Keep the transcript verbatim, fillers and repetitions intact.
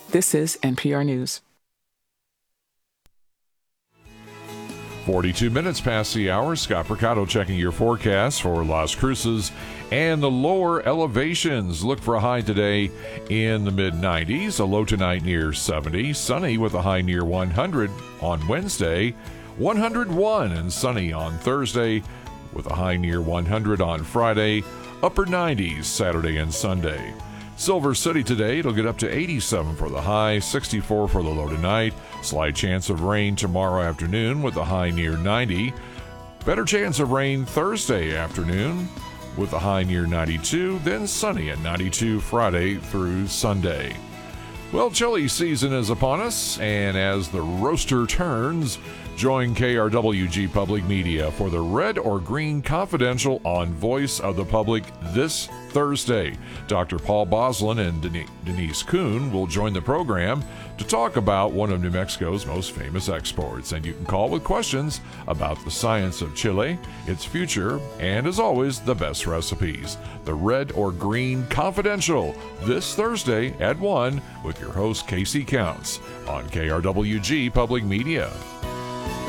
This is N P R News. forty-two minutes past the hour. Scott Percato checking your forecast for Las Cruces and the lower elevations. Look for a high today in the mid nineties, a low tonight near seventy, sunny with a high near one hundred on Wednesday, one hundred one and sunny on Thursday with a high near one hundred on Friday, upper nineties Saturday and Sunday. Silver City today, it'll get up to eighty-seven for the high, sixty-four for the low tonight. Slight chance of rain tomorrow afternoon with a high near ninety. Better chance of rain Thursday afternoon with a high near ninety-two. Then sunny at ninety-two Friday through Sunday. Well, chili season is upon us, and as the roaster turns, join K R W G Public Media for the Red or Green Confidential on Voice of the Public this Thursday. Doctor Paul Boslin and Denise Kuhn will join the program to talk about one of New Mexico's most famous exports. And you can call with questions about the science of chili, its future, and as always, the best recipes. The Red or Green Confidential this Thursday at one with your host Casey Counts on K R W G Public Media.